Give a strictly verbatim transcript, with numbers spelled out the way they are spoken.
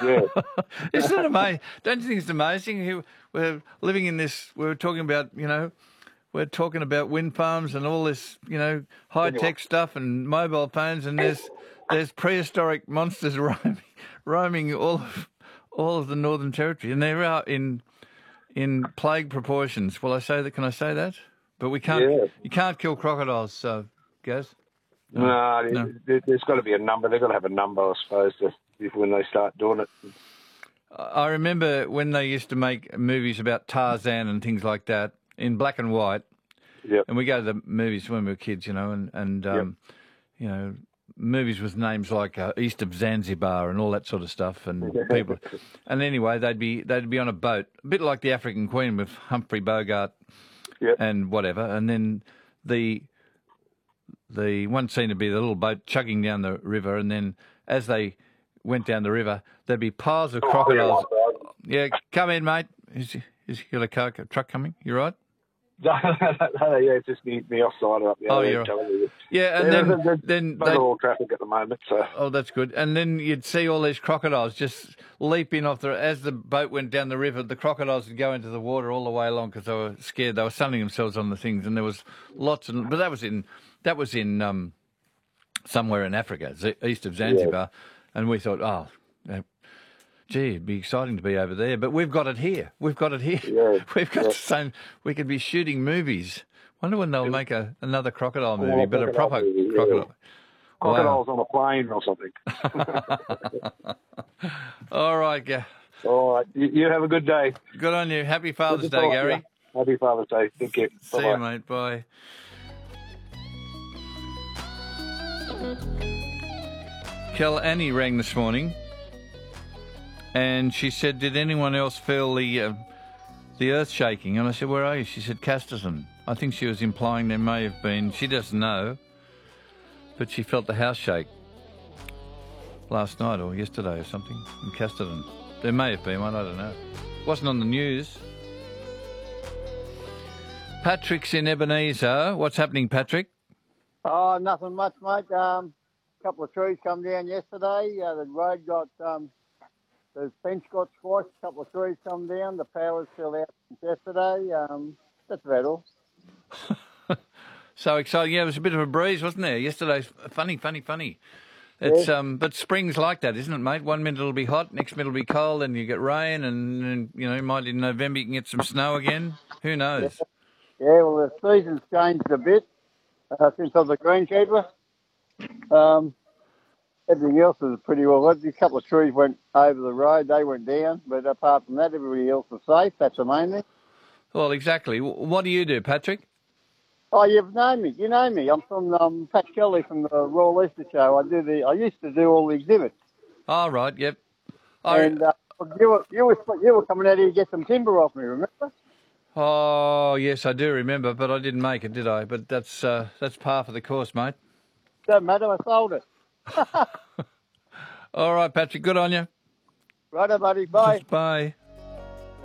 Yeah. Isn't it amazing? Don't you think it's amazing? Who we're living in this. We're talking about, you know, we're talking about wind farms and all this, you know, high tech stuff and mobile phones, and there's there's prehistoric monsters roaming roaming all of all of the Northern Territory, and they're out in in plague proportions. Will I say that? Can I say that? But we can't. Yeah. You can't kill crocodiles, so Gaz. No, no, no. There, there's got to be a number. They've got to have a number, I suppose, to, when they start doing it. I remember when they used to make movies about Tarzan and things like that in black and white. Yep. And we go to the movies when we were kids, you know, and, and um, yep. you know, movies with names like uh, East of Zanzibar and all that sort of stuff, and people. And anyway, they'd be they'd be on a boat, a bit like the African Queen with Humphrey Bogart yep. and whatever. And then the the one scene would be the little boat chugging down the river, and then as they went down the river, there'd be piles of crocodiles. Oh, yeah, come in, mate. Is is you got a car a truck coming? You right? No, no, yeah, it's just the, the offside up there. Oh, you're right. Yeah, and yeah, then there's, then there's they, all traffic at the moment. So. Oh, that's good. And then you'd see all these crocodiles just leaping off the as the boat went down the river. The crocodiles would go into the water all the way along because they were scared. They were sunning themselves on the things, and there was lots of. But that was in that was in um, somewhere in Africa, east of Zanzibar, yeah. And we thought, oh. Uh, Gee, it'd be exciting to be over there, but we've got it here. We've got it here. Yeah, we've got yeah. the same. We could be shooting movies. Wonder when they'll make a another crocodile movie, oh, but a proper movie, crocodile. Yeah. Crocodiles wow. on a plane or something. All right, yeah. All right. You, you have a good day. Good on you. Happy Father's Day, Gary. Yeah. Happy Father's Day. Thank you. See Bye-bye. you, mate. Bye. Kel Annie rang this morning. And she said, did anyone else feel the uh, the earth shaking? And I said, where are you? She said, Casterton. I think she was implying there may have been, she doesn't know, but she felt the house shake last night or yesterday or something in Casterton. There may have been one, I don't know. It wasn't on the news. Patrick's in Ebenezer. What's happening, Patrick? Oh, nothing much, mate. Um, a couple of trees come down yesterday. Uh, the road got... Um, The fence got squashed, a couple of trees come down, the power's still out since yesterday. Um, that's about all. So exciting. Yeah, it was a bit of a breeze, wasn't there? Yesterday's funny, funny, funny. It's yeah. um, But spring's like that, isn't it, mate? One minute it'll be hot, next minute it'll be cold, then you get rain, and, and you know, might in November you can get some snow again. Who knows? Yeah, yeah well, the season's changed a bit uh, since I was a greenkeeper. Um, Everything else is pretty well good. A couple of trees went over the road, they went down, but apart from that, everybody else was safe. That's the main thing. Well, exactly. What do you do, Patrick? Oh, you've known me. You know me. I'm from um, Pat Kelly from the Royal Easter Show. I do the. I used to do all the exhibits. Oh, right. Yep. I... And uh, you were you were you were coming out here to get some timber off me. Remember? Oh, yes, I do remember, but I didn't make it, did I? But that's uh, that's par for the course, mate. Don't matter. I sold it. All right, Patrick. Good on you. Righto, buddy. Bye. Bye.